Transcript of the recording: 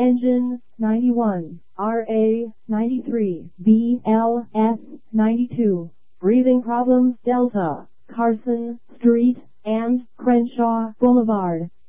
Engine 91, RA 93, BLS 92. Breathing problems Delta, Carson Street, and Crenshaw Boulevard.